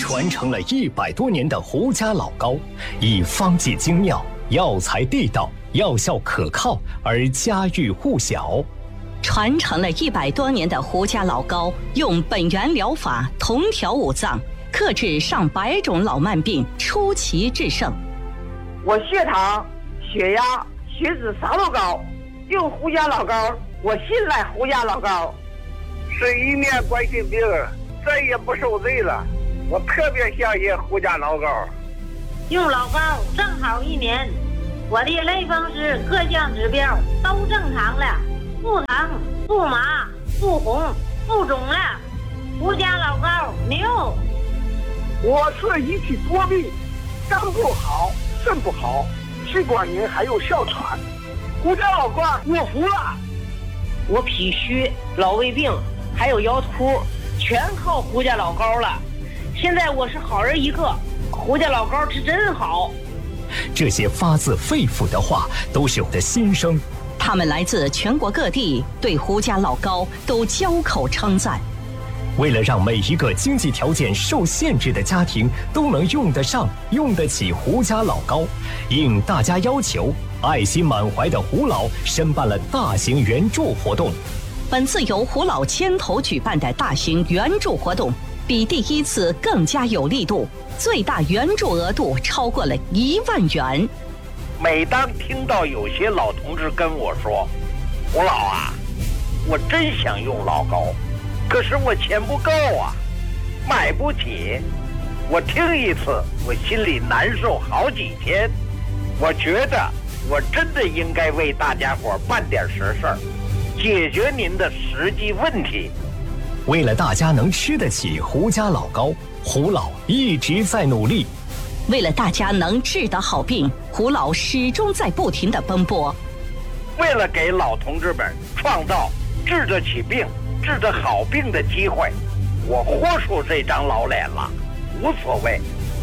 传承了100多年的胡家老高，以方剂精妙、药材地道、药效可靠而家喻户晓。 传承了100多年的胡家老高，用本源疗法同调五脏，克制上百种老慢病，出奇制胜。 我血糖、血压、血脂啥都高，用胡家老高，我信赖胡家老高。 是一面冠心病，再也不受罪了。我特别相信胡家老高。 用老高正好1年，我的类风湿各项指标都正常了，不疼、不麻、不红、不肿了。胡家老高牛！ 我是一体多病，肝不好，肾不好，气管炎还有哮喘。胡家老高，我服了。 我脾虚、老胃病还有腰突，全靠胡家老高了。现在我是好人一个，胡家老高是真好。 这些发自肺腑的话都是我的心声。 他们来自全国各地，对胡家老高都交口称赞。 为了让每一个经济条件受限制的家庭都能用得上、用得起胡家老高，应大家要求，爱心满怀的胡老申办了大型援助活动。 本次由胡老牵头举办的大型援助活动，比第一次更加有力度，最大援助额度超过了1万元。 每当听到有些老同志跟我说：“胡老啊，我真想用老高，可是我钱不够啊，买不起。”我听一次，我心里难受好几天。我觉得我真的应该为大家伙办点实事儿，解决您的实际问题。 为了大家能吃得起胡家老高，胡老一直在努力。 为了大家能治得好病，胡老始终在不停地奔波。 为了给老同志们创造治得起病、治得好病的机会，我豁出这张老脸了，无所谓。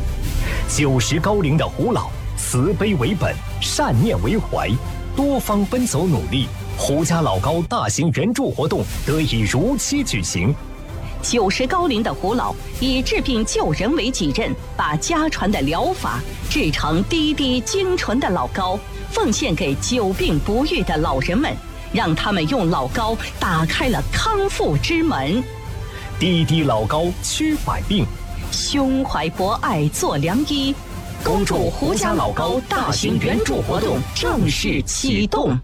90高龄的胡老，慈悲为本，善念为怀，多方奔走努力，胡家老高大型援助活动得以如期举行。 90高龄的胡老以治病救人为己任，把家传的疗法制成滴滴精纯的老高，奉献给久病不愈的老人们，让他们用老高打开了康复之门。 滴滴老高驱百病， 胸怀博爱做良医。恭祝胡家老高大型援助活动正式启动。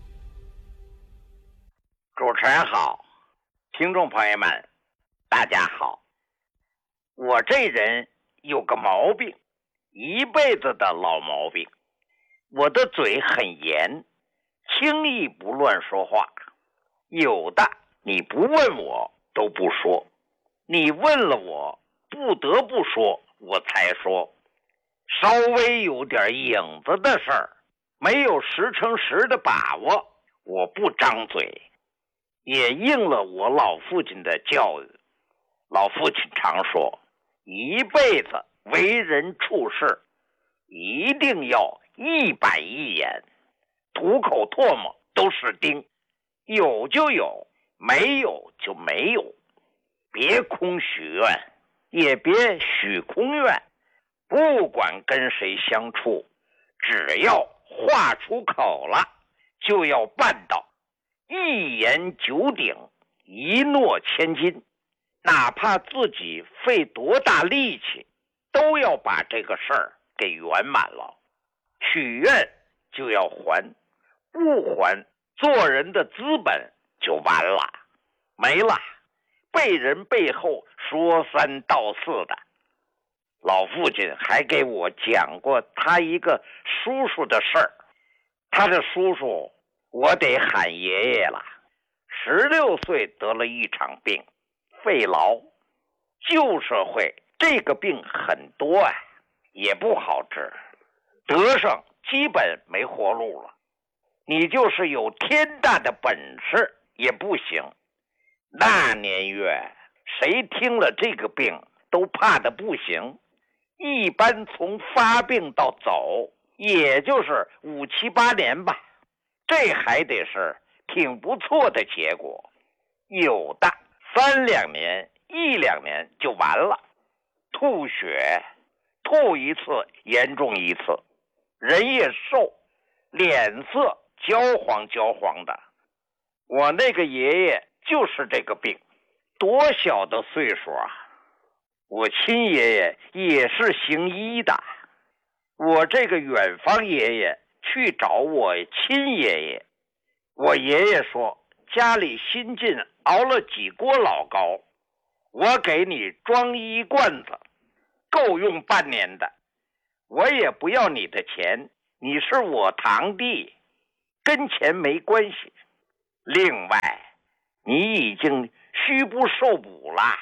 主持人好，听众朋友们大家好。我这人有个毛病，一辈子的老毛病，我的嘴很严，轻易不乱说话，有的你不问我都不说，你问了我不得不说我才说。稍微有点影子的事儿，没有10成10的把握，我不张嘴。也应了我老父亲的教育。老父亲常说，一辈子为人处事一定要一板一眼，吐口唾沫都是钉，有就有，没有就没有，别空许愿，也别许空愿。不管跟谁相处，只要话出口了，就要办到一言九鼎，一诺千金。哪怕自己费多大力气，都要把这个事儿给圆满了。许愿就要还，不还，做人的资本就完了，没了，被人背后说三道四的。老父亲还给我讲过他一个叔叔的事儿。他的叔叔我得喊爷爷了，16岁得了一场病，肺痨。旧社会这个病很多啊，也不好治，得上基本没活路了。你就是有天大的本事也不行。那年月谁听了这个病都怕得不行，一般从发病到走也就是5、7、8年吧，这还得是挺不错的结果。有的3、2年、1、2年就完了。 吐血，吐一次严重一次，人也瘦，脸色焦黄焦黄的。我那个爷爷就是这个病，多小的岁数啊！我亲爷爷也是行医的，我这个远方爷爷去找我亲爷爷，我爷爷说家里新近熬了几锅老高，我给你装一罐子，够用半年的，我也不要你的钱，你是我堂弟，跟钱没关系。另外，你已经虚不受补了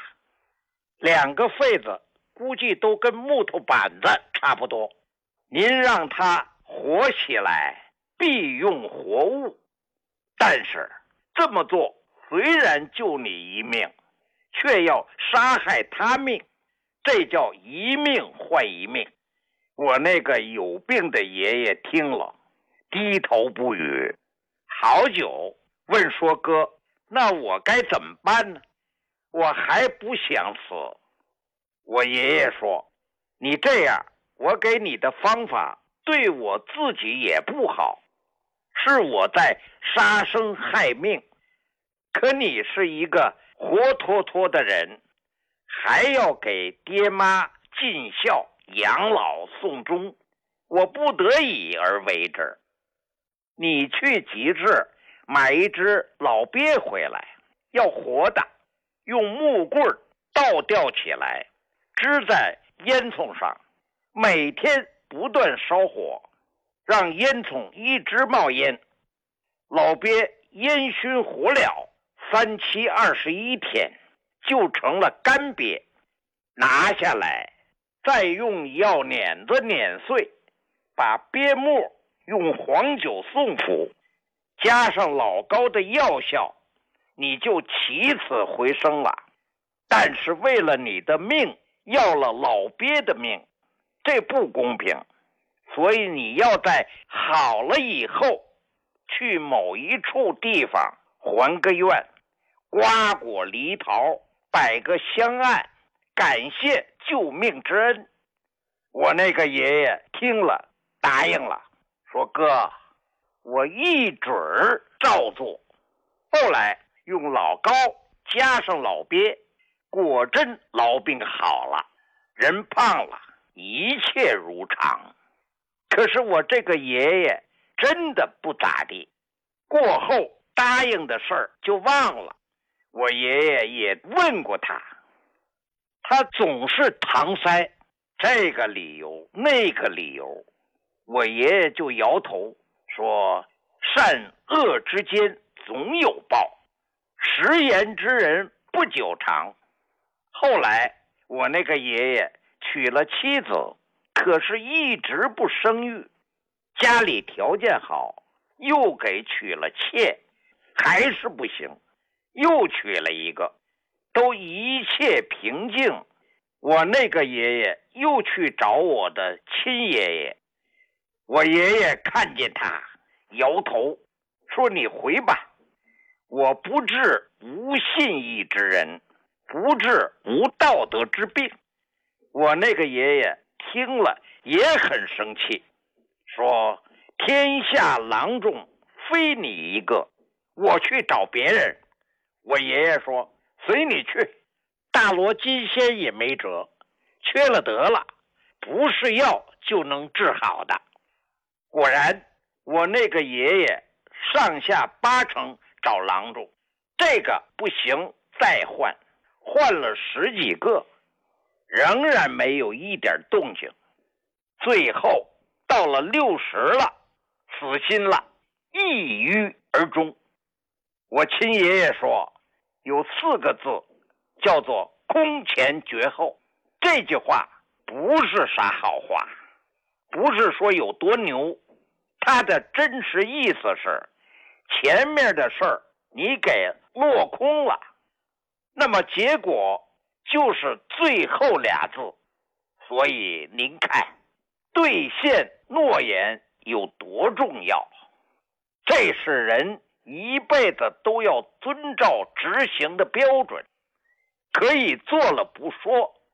，2个肺子估计都跟木头板子差不多，您让他活起来必用活物，但是这么做虽然救你一命，却要杀害他命，这叫一命换一命。我那个有病的爷爷听了低头不语，好久问说，哥，那我该怎么办呢？我还不想死。我爷爷说，你这样，我给你的方法对我自己也不好，是我在杀生害命，可你是一个活脱脱的人，还要给爹妈尽孝养老送终，我不得已而为之。你去集市买一只老鳖回来，要活的，用木棍倒吊起来，支在烟囱上，每天不断烧火，让烟囱一直冒烟。老鳖烟熏火燎，3七21天就成了干鳖，拿下来，再用药碾子碾碎，把鳖末用黄酒送服，加上老高的药效，你就起死回生了。但是为了你的命，要了老鳖的命，这不公平。所以你要在好了以后，去某一处地方还个愿，瓜果梨桃，摆个香案，感谢救命之恩。我那个爷爷听了答应了，说，哥，我一准儿照做。后来用老高加上老鳖，果真痨病好了，人胖了，一切如常。可是我这个爷爷真的不咋地，过后答应的事儿就忘了。我爷爷也问过他，他总是搪塞这个理由那个理由。我爷爷就摇头说，善恶之间总有报，食言之人不久长。后来我那个爷爷娶了妻子，可是一直不生育，家里条件好，又给娶了妾，还是不行，又娶了一个，都一切平静。我那个爷爷又去找我的亲爷爷，我爷爷看见他摇头说，你回吧，我不治无信义之人，不治无道德之病。我那个爷爷听了也很生气，说，天下郎中非你一个，我去找别人。我爷爷说，随你去，大罗金仙也没辙，缺了德了，不是药就能治好的。果然我那个爷爷上下8成找郎中，这个不行再换，换了10几个，仍然没有一点动静。最后到了60了，死心了，抑郁而终。我亲爷爷说，有4个字叫做空前绝后。这句话不是啥好话，不是说有多牛，它的真实意思是，前面的事儿你给落空了，那么结果就是最后2字。所以您看，兑现诺言有多重要，这是人一辈子都要遵照执行的标准。可以做了不说，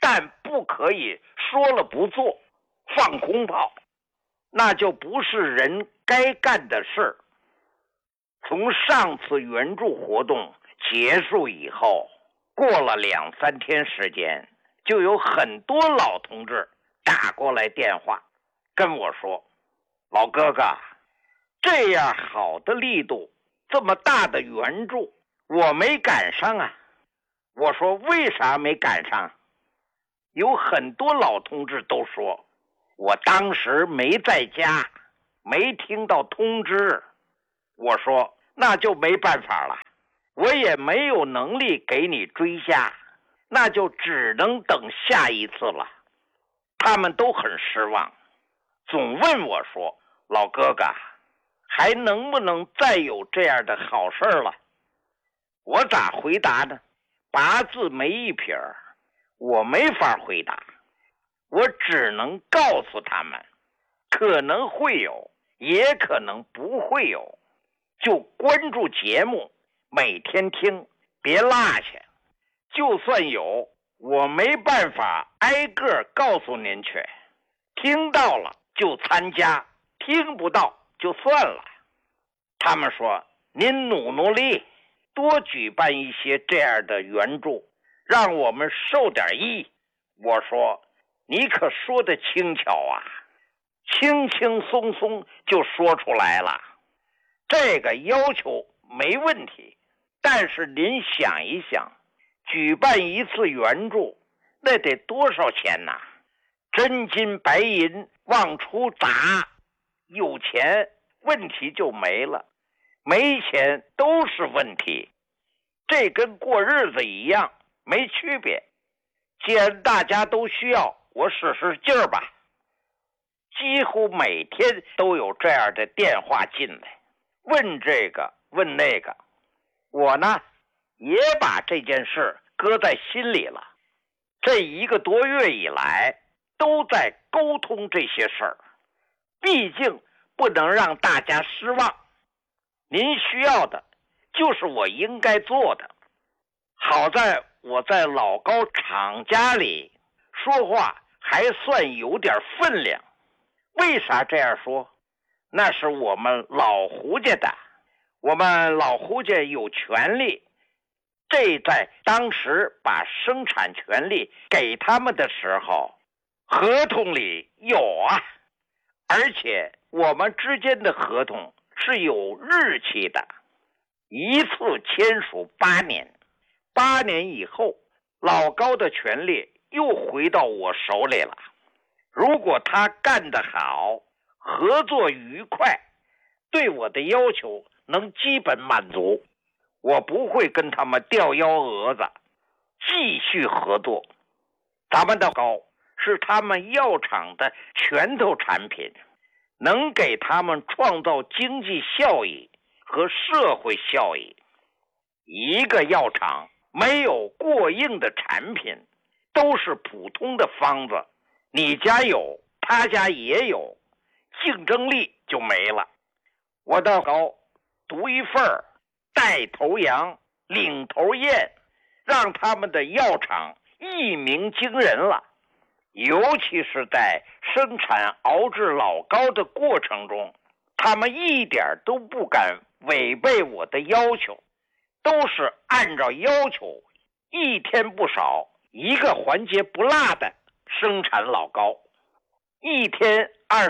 但不可以说了不做，放空炮，那就不是人该干的事儿。从上次援助活动结束以后，过了2、3天时间，就有很多老同志打过来电话跟我说，老哥哥，这样好的力度，这么大的援助，我没赶上啊。我说为啥没赶上？有很多老同志都说，我当时没在家，没听到通知。我说那就没办法了，我也没有能力给你追加，那就只能等下一次了。他们都很失望，总问我说，老哥哥，还能不能再有这样的好事了？我咋回答呢？8字没一撇，我没法回答，我只能告诉他们，可能会有，也可能不会有，就关注节目，每天听，别落下。就算有，我没办法挨个告诉您去，听到了就参加，听不到就算了。他们说，您努力，多举办一些这样的援助，让我们受点益。我说，你可说得轻巧啊，轻轻松松就说出来了。这个要求没问题，但是您想一想，举办一次援助，那得多少钱呐？真金白银往出砸，有钱问题就没了，没钱都是问题。这跟过日子一样，没区别。既然大家都需要，我使使劲儿吧。几乎每天都有这样的电话进来，问这个问那个。我呢，也把这件事搁在心里了。这1个多月以来，都在沟通这些事儿，毕竟不能让大家失望。您需要的就是我应该做的。好在我在老高厂家里说话还算有点分量。为啥这样说？那是我们老胡家的，我们老胡家有权利。这在当时把生产权利给他们的时候，合同里有啊，而且我们之间的合同是有日期的，一次签署8年，8年以后，老高的权利又回到我手里了。如果他干得好，合作愉快，对我的要求能基本满足，我不会跟他们掉幺蛾子，继续合作。咱们的高是他们药厂的拳头产品，能给他们创造经济效益和社会效益。一个药厂没有过硬的产品，都是普通的方子，你家有，他家也有，竞争力就没了。我到高独一份儿，带头羊，领头雁，让他们的药厂一鸣惊人了。尤其是在生产熬制老高的过程中，他们一点都不敢违背我的要求，都是按照要求，一天不少，一个环节不落的生产老高。一天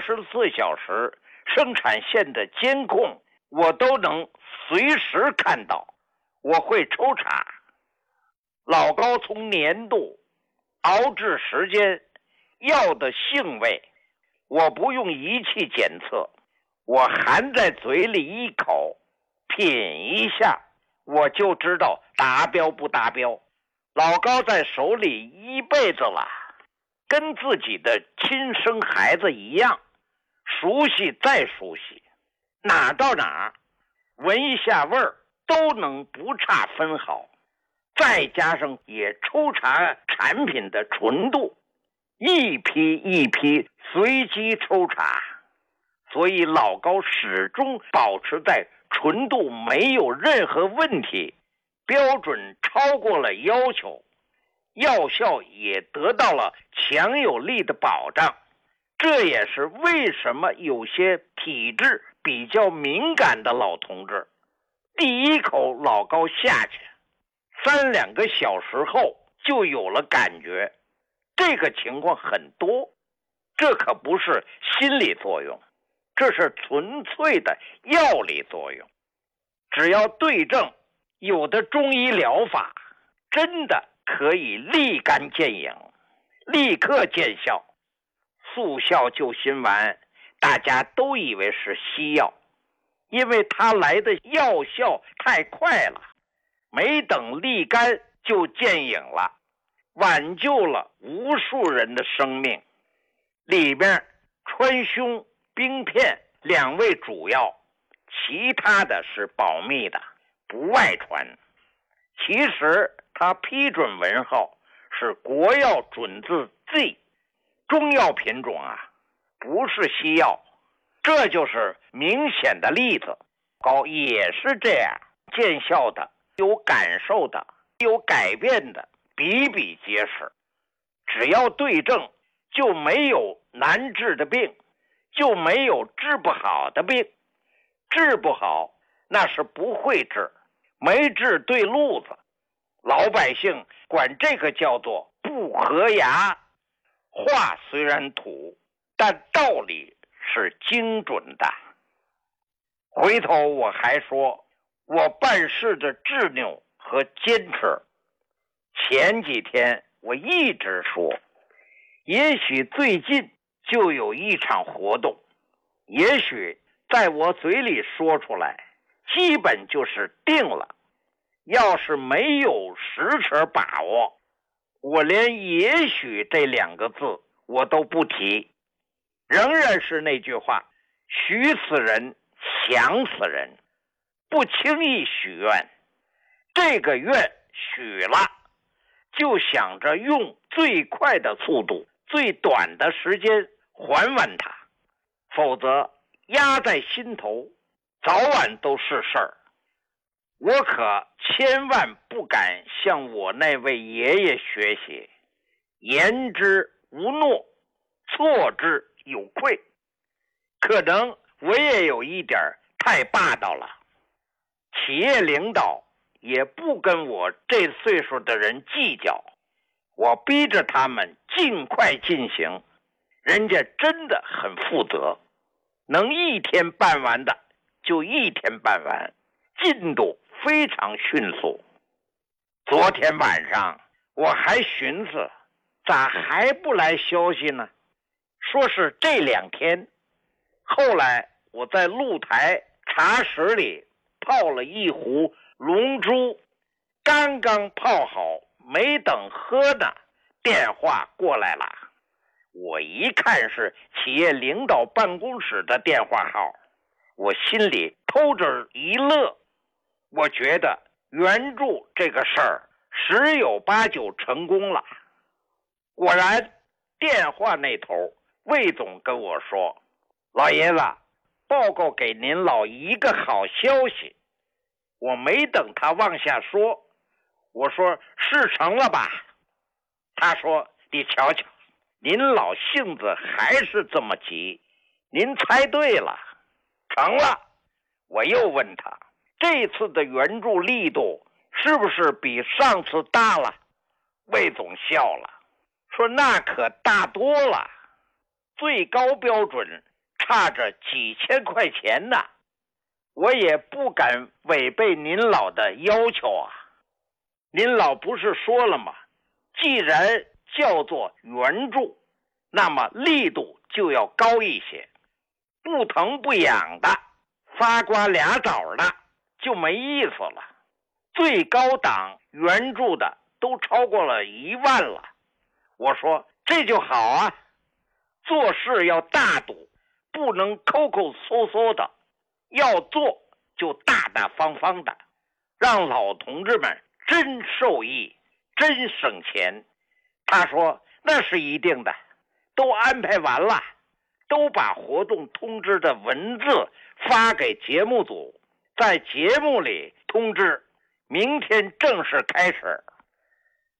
24小时生产线的监控，我都能随时看到。我会抽查老高从粘度、熬制时间、药的性味，我不用仪器检测，我含在嘴里一口，品一下，我就知道达标不达标。老高在手里一辈子了，跟自己的亲生孩子一样，熟悉再熟悉，哪到哪闻一下味儿都能不差分毫。再加上也抽查产品的纯度，一批一批随机抽查，所以老高始终保持在纯度没有任何问题，标准超过了要求。 药效也得到了强有力的保障。这也是为什么有些体质比较敏感的老同志，第一口老膏下去，3-2个小时后就有了感觉。这个情况很多，这可不是心理作用，这是纯粹的药理作用。只要对症，有的中医疗法真的可以立竿见影，立刻见效。速效救心丸大家都以为是西药，因为它来的药效太快了，没等立竿就见影了，挽救了无数人的生命。里面川芎、冰片2味主要，其他的是保密的，不外传。其实它批准文号是国药准字 Z， 中药品种啊，不是西药。这就是明显的例子。膏也是这样，见效的、有感受的、有改变的比比皆是。只要对症，就没有难治的病，就没有治不好的病。治不好那是不会治，没治对路子。老百姓管这个叫做不合牙。话虽然土，但道理是精准的。回头我还说我办事的执拗和坚持。前几天我一直说，也许最近就有一场活动，也许在我嘴里说出来基本就是定了。要是没有实车把握，我连也许这2个字我都不提。仍然是那句话，许死人想死人，不轻易许愿。这个愿许了，就想着用最快的速度、最短的时间还完它，否则压在心头，早晚都是事儿。我可千万不敢向我那位爷爷学习，言之无诺，错之有愧。可能我也有一点太霸道了，企业领导也不跟我这岁数的人计较，我逼着他们尽快进行，人家真的很负责，能一天办完的就一天办完，进度非常迅速。昨天晚上我还寻思，咋还不来消息呢？说是这2天。后来我在露台茶室里泡了一壶龙珠，刚刚泡好，没等喝呢，电话过来了。我一看是企业领导办公室的电话号，我心里偷着一乐。我觉得援助这个事儿10有8九成功了。果然电话那头魏总跟我说，老爷子，报告给您老一个好消息。我没等他往下说，我说事成了吧？他说，你瞧瞧，您老性子还是这么急，您猜对了，成了。我又问他，这次的援助力度是不是比上次大了？魏总笑了，说那可大多了，最高标准差着几千块钱呢。我也不敢违背您老的要求啊。您老不是说了吗？既然叫做援助，那么力度就要高一些，不疼不痒的，仨瓜俩枣的就没意思了。最高档援助的都超过了1万了。我说这就好啊，做事要大赌，不能抠抠搜搜的，要做就大大方方的，让老同志们真受益，真省钱。他说那是一定的，都安排完了，都把活动通知的文字发给节目组，在节目里通知明天正式开始。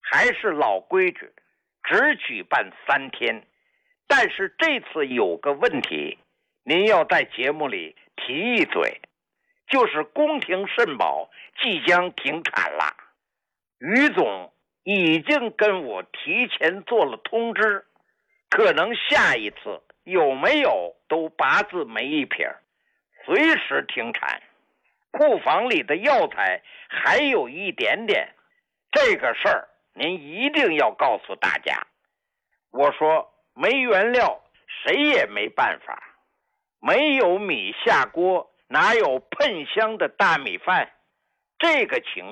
还是老规矩，只举办3天。但是这次有个问题，您要在节目里提一嘴，就是宫廷肾宝即将停产了。于总已经跟我提前做了通知，可能下一次有没有都八字没一撇，随时停产。库房里的药材还有一点点，这个事儿您一定要告诉大家。我说没原料谁也没办法，没有米下锅哪有喷香的大米饭，这个情